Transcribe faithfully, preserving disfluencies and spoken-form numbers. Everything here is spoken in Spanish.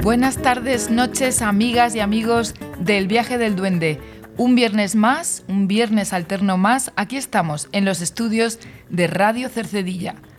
Buenas tardes, noches, amigas y amigos del Viaje del Duende. Un viernes más, un viernes alterno más, aquí estamos en los estudios de Radio Cercedilla.